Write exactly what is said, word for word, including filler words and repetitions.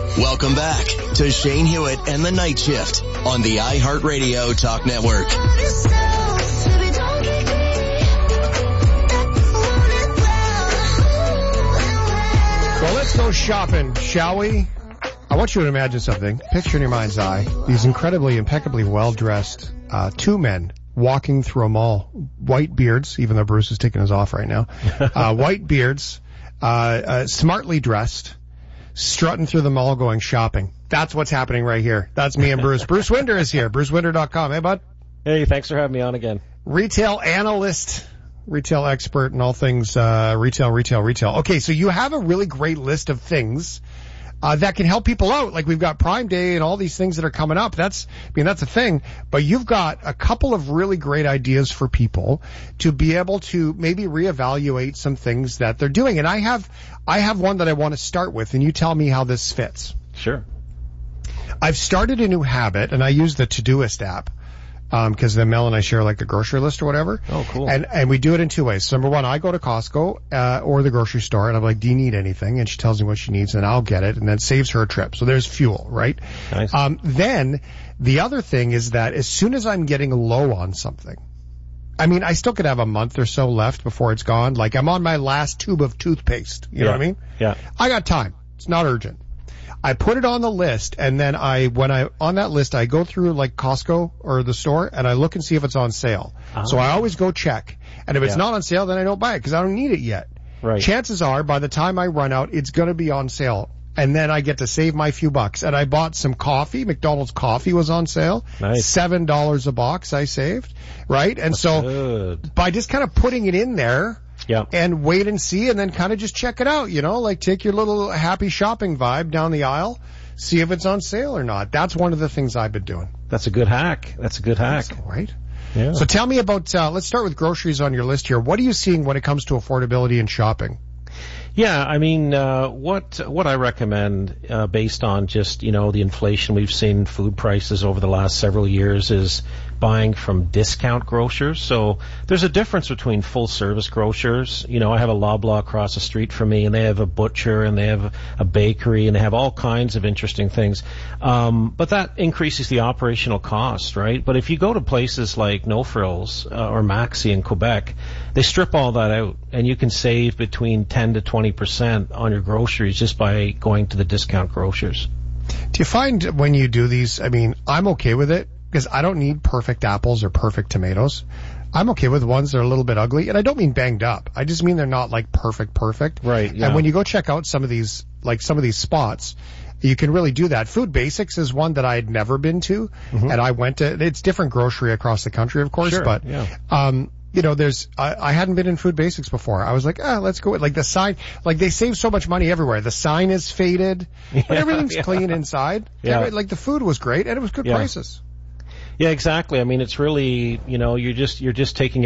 Welcome back to Shane Hewitt and the Night Shift on the iHeartRadio Talk Network. Well, let's go shopping, shall we? I want you to imagine something. Picture in your mind's eye these incredibly, impeccably well-dressed uh, two men walking through a mall. White beards, even though Bruce is taking his off right now. Uh, white beards, uh, uh, smartly dressed, strutting through the mall going shopping. That's what's happening right here. That's me and Bruce. Bruce Winder is here. bruce winder dot com. Hey, bud. Hey, thanks for having me on again. Retail analyst, retail expert in all things uh, retail, retail, retail. Okay, so you have a really great list of things Uh, that can help people out. Like we've got Prime Day and all these things that are coming up. That's, I mean, that's a thing. But you've got a couple of really great ideas for people to be able to maybe reevaluate some things that they're doing. And I have, I have one that I want to start with, and you tell me how this fits. Sure. I've started a new habit, and I use the Todoist app. Um, cause then Mel and I share like a grocery list or whatever. Oh, cool. And, and we do it in two ways. So number one, I go to Costco, uh, or the grocery store and I'm like, do you need anything? And she tells me what she needs and I'll get it and then saves her a trip. So there's fuel, right? Nice. Um, then the other thing is that as soon as I'm getting low on something, I mean, I still could have a month or so left before it's gone. Like I'm on my last tube of toothpaste. You yeah. know what I mean? Yeah. I got time. It's not urgent. I put it on the list, and then I, when I, on that list, I go through like Costco or the store, and I look and see if it's on sale. Uh-huh. So I always go check. And if it's yeah. not on sale, then I don't buy it, because I don't need it yet. Right. Chances are, by the time I run out, it's gonna be on sale. And then I get to save my few bucks. And I bought some coffee. McDonald's coffee was on sale. Nice. seven dollars a box I saved, right? And That's so, good. By just kind of putting it in there, yeah. and wait and see, and then kind of just check it out, you know, like take your little happy shopping vibe down the aisle, see if it's on sale or not. That's one of the things I've been doing. That's a good hack. That's a good hack. So, right? Yeah. So tell me about, uh, let's start with groceries on your list here. What are you seeing when it comes to affordability and shopping? Yeah, I mean, uh, what what I recommend, uh, based on just, you know, the inflation we've seen in food prices over the last several years, is buying from discount grocers. So there's a difference between full service grocers. You know, I have a Loblaw across the street from me, and they have a butcher, and they have a bakery, and they have all kinds of interesting things. Um, but that increases the operational cost, right? But if you go to places like No Frills uh, or Maxi in Quebec, they strip all that out, and you can save between ten to twenty percent on your groceries just by going to the discount grocers. Do you find when you do these, I mean, I'm okay with it because I don't need perfect apples or perfect tomatoes. I'm okay with ones that are a little bit ugly, and I don't mean banged up. I just mean they're not like perfect, perfect. Right, yeah. And when you go check out some of these, like some of these spots, you can really do that. Food Basics is one that I had never been to, mm-hmm. and I went to, it's different grocery across the country, of course, sure, but, yeah. um, you know, there's, I, I hadn't been in Food Basics before. I was like, ah, let's go. Like the sign, like they save so much money everywhere. The sign is faded, but yeah, everything's yeah. clean inside. Yeah. Like the food was great and it was good yeah. prices. Yeah, exactly. I mean, it's really, you know, you're just, you're just taking